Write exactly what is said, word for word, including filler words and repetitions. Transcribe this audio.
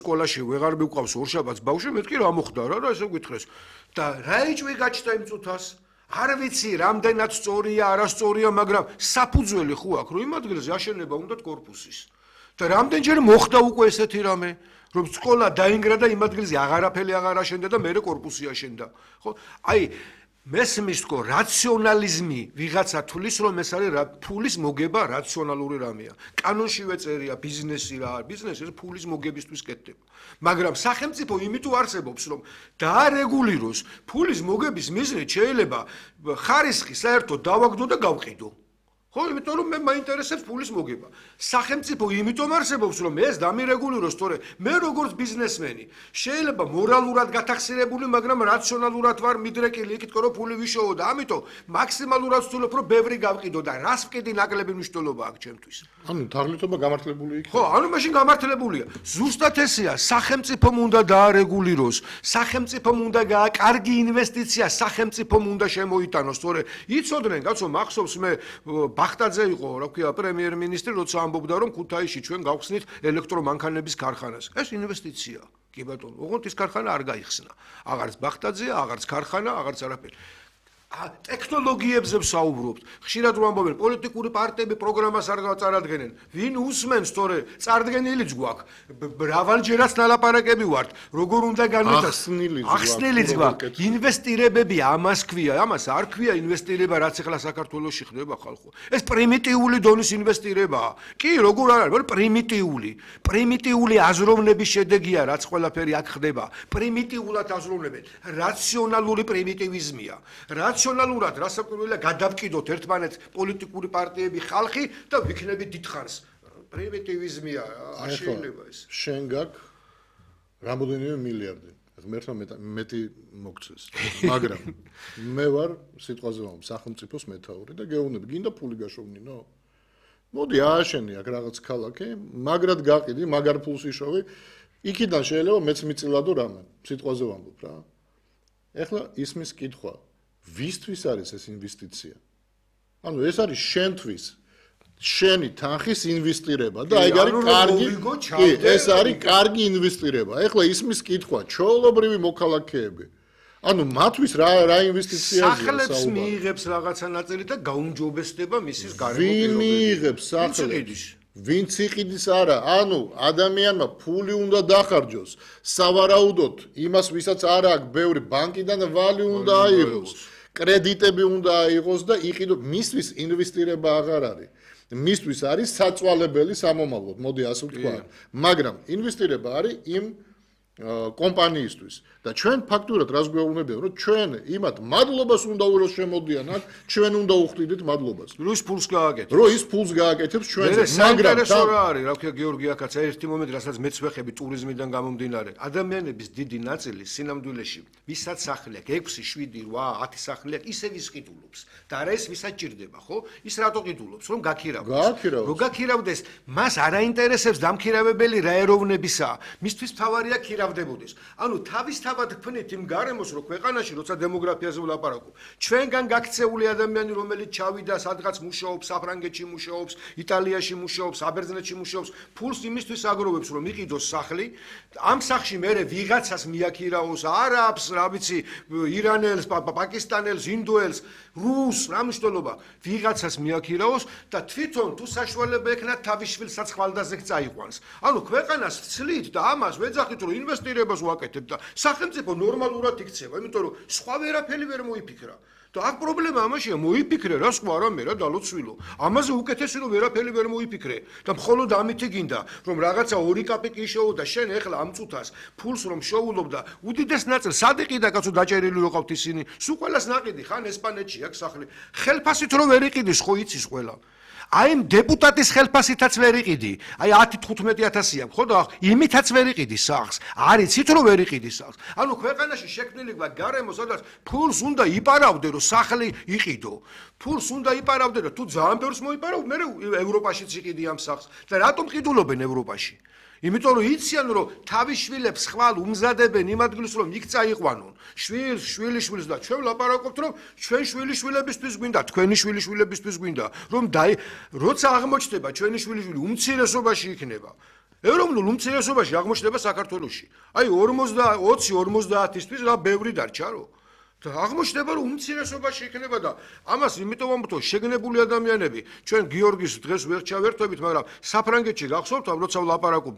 სკოლაში ვეღარ მივყავს ორშაბათს ბავშვი, მეთქი რა მოხდა რა, რა ესე გითხრეს. და რა ეჭვი გაჩნდა იმ წუთას? არ ვიცი, რამდენად სწორია, არასწორია, მაგრამ საფუძველი ხო აქვს, რომ იმ ადგილზე აშენება უნდათ კორპუსის. და რამდენჯერ მოხდა უკვე ესეთი რამე, რომ სკოლა დაინგრა და იმ ადგილზე აღარაფერი აღარ აშენდა და მერე კორპუსი აშენდა. ხო? აი მესმის თქო, რაციონალიზმი ვიღაცა თulis რომ ეს არის ფულის მოგება რაციონალური რამეა. კანონშივე წერია ბიზნესი რა არის, ბიზნესი ეს ფულის მოგებისთვის კეთდება. მაგრამ სახელმწიფო იმიტომ არსებობს, რომ დაარეგულიროს ფულის მოგების მიზნით შეიძლება ხარისხი საერთოდ დავაგდო და გავყიდო. ხო, იმიტომ რომ მე მაინტერესებს ფულის მოგება. სახელმწიფო იმიტომ არსებობს, რომ ეს დამირეგულიროს, თორე მე როგორც ბიზნესმენი შეიძლება მორალურად გათახსირებული, მაგრამ რაციონალურად ვარ მიდრეკილი, იქით რომ ფული ვიშოვო და ამიტომ მაქსიმალურად ვცდილობ, რომ ბევრი გავყიდო და რას ვყიდი ნაკლები მნიშვნელობა აქვს ჩემთვის. ანუ თაღლითობა გამართლებული იქნება. ხო, ანუ მაშინ გამართლებულია. ზუსტად ესეა, სახელმწიფომ უნდა დაარეგულიროს, სახელმწიფომ უნდა კარგი ინვესტიცია, სახელმწიფომ უნდა შემოიტანოს, თორე იცოდნენ, კაცო, მახსოვს მე ბახტაძე იყო, რა ქვია, პრემიერ-მინისტრი, როცა ამბობდა, რომ ქუთაისში ჩვენ გავხსნით ელექტრომანქანების ქარხანას. ეს ინვესტიცია. კი ბატონო, ოღონდ ის ქარხანა არ გაიხსნა. აღარც ბახტაძეა, აღარც ქარხანა, აღარც არაფერი. ტექნოლოგიებზე ვსაუბრობთ. ხშირად რომ ამბობენ, პოლიტიკური პარტიები პროგრამას არ წარადგენენ. ვინ usmens, თორე წარდგენილიც გვაქვს. მრავალჯერაც ნალაპარაკები ვართ. როგორ უნდა განვითარდეს? ახსნილიც გვაქვს. ინვესტირებები ამას ქვია, ამას არ ქვია ინვესტირება, რაც ახლა საქართველოში ხდება ხალხო. ეს პრიმიტიული დონის ინვესტირებაა. კი, როგორ არ არის, პრიმიტიული. პრიმიტიული აზროვნების შედეგია, რაც ყველაფერი აქ ხდება. პრიმიტიულად აზროვნებენ. რაციონალური პრიმიტივიზმია. რაციონალურად რასაკვირველია გადავკიდოთ ერთმანეთს პოლიტიკური პარტიები ხალხი და ვიქნებით დიდხანს. პრიმიტივიზმია, არ შეიძლება ეს. შენ გაქვს რამოდენიმე მილიარდი. ღმერთმა მეტი მოგცეს. მაგრამ მე ვარ სიტყვაზე ვამბობ სახელმწიფოს მეთაური და გეუბნები, გინდა ფული გაშოვნინო? მოდი ააშენი აქ რაღაც ქალაქი, მაგრად გაყიდი, მაგარ ფულს იშოვი. იქიდან შეიძლება მეც მიწილადო რამე. სიტყვაზე ვამბობ რა. ეხლა ისმის კითხვა ვისთვის არის ეს ინვესტიცია? ანუ ეს არის შენთვის, შენი თანხის ინვესტირება და ეგ არის კარგი, კი, ეს არის კარგი ინვესტირება. ეხლა ისმის კითხვა, ჩვეულებრივი მოქალაქეები. ანუ მათთვის რა რა ინვესტიციაა? სახლებს მიიღებს რაღაცა ნაწილი და გაუმჯობესდება მისის გარემო პირობები. ვინ მიიღებს სახლებს? ვინც იყიდის არა, ანუ ადამიანმა ფული უნდა დახარჯოს, სავარაუდოდ იმას, ვისაც არ აქვს ბევრი ბანკიდან ვალი უნდა აიღოს, კრედიტები უნდა აიღოს და იყიდო, მისთვის ინვესტირება აღარ არის. მისთვის არის საწვალებელი სამომავლოდ, მოდი ასე ვთქვა. მაგრამ ინვესტირება არის იმ კომპანიისთვის და ჩვენ ფაქტურად რას გვეუბნებიან, რომ ჩვენ იმათ მადლობას უნდა ვუყოს შემოდიან აქ, ჩვენ უნდა უხდიდით მადლობას. რომ ის ფულს გააკეთებს. რომ ის ფულს გააკეთებს ჩვენზე, მაგრამ ეს რა არის, რა ქვია გიორგი აკაცა, ერთი მომენტი, რასაც მეც ვეხები ტურიზმიდან გამომდინარე. ადამიანების დიდი ნაწილი სინამდვილეში, ვისაც სახლი აქვს, ექვსი, შვიდი, რვა, ათი სახლი აქვს, ისევ ის ყიდულობს. და არა ეს ვისაც ჭირდება, ხო? ის რატო ყიდულობს? რომ გაქირავდეს. რომ გაქირავდეს, მას არ აინტერესებს დამქირავებელი რა ეროვნებისაა. მისთვის თავარია ქირავდებოდეს. ანუ თავისთავად გქნით იმ გარემოს, რომ ქვეყანაში, როცა დემოგრაფიაზე ვლაპარაკობ, ჩვენგან გაქცეული ადამიანი, რომელიც ჩავიდა, სადღაც მუშაობს, საფრანგეთში მუშაობს, იტალიაში მუშაობს, აბერძნეთში მუშაობს, ფულს იმისთვის აგროვებს, რომ იყიდოს სახლი, ამ სახლში მერე ვიღაცას მიაქირავოს, არაბს, რა ვიცი, ირანელს, პაკისტანელს, ინდოელს, რუს, რა მნიშვნელობა, ვიღაცას მიაქირავოს და თვითონ თუ საშუალება ექნა თავის შვილსაც ხვალდაზე წაიყვანს. ანუ ქვეყანას ვცლით და ამას ვეძახით, რომ ინვესტირებას ვაკეთებ და სახელმწიფო ნორმალურად იქცევა, იმიტომ რომ სხვა ვერაფერი ვერ მოიფიქრა. და აქ პრობლემა ამაშია, მოიფიქრე რა სხვა რამე რა დალოცვილო. ამაზე უკეთესი რომ ვერაფერი ვერ მოიფიქრე და მხოლოდ ამითი გინდა, რომ რაღაცა ორი კაპიკი შოუ და შენ ეხლა ამ წუთას ფულს რომ შოულობ და უდიდეს ნაწილს სად იყიდა კაცო დაჭერილი რო ყავთ ისინი, სულ ყველას ნაყიდი, ხან ესპანეთში აქვს სახლი. ხელფასით რომ ვერ იყიდის, ხო იცის ყველა. აი იმ დეპუტატის ხელფასითაც ვერ იყიდი. აი ათი თხუთმეტი ათასი აქვს, ხო და იმითაც ვერ იყიდი სახლს. არ იცით რომ ვერ იყიდი სახლს. ანუ ქვეყანაში შექმნილი გვაქვს გარემო, სადაც ფულს უნდა იპარავდე, რომ სახლი იყიდო. ფულს უნდა იპარავდე და თუ ძალიან ბევრს მოიპარავ, მე ევროპაშიც იყიდი ამ სახლს. და რატომ ყიდულობენ ევროპაში? იმიტომ რომ იციან რომ თავის შვილებს ხვალ უმზადებენ იმ ადგილს რომ იქ წაიყვანონ. შვილს, შვილიშვილს და ჩვენ ვლაპარაკობთ რომ ჩვენ შვილიშვილებისთვის გვინდა, თქვენი შვილიშვილებისთვის გვინდა, რომ როცა აღმოჩნდება ჩვენი შვილიშვილი უმცირესობაში იქნება. ევროპულ უმცირესობაში აღმოჩნდება საქართველოში. აი ოცი ორმოცდაათისთვის რა ბევრი დარჩა რო. აღმოჩნდება რომ უმცირესობაში იქნება და ამას იმიტომ ამბობთ შეგნებული ადამიანები ჩვენ გიორგის დღეს ვერ ჩავერთვებით, მაგრამ საფრანგეთში გახსოვთ ამ როცა ვლაპარაკობ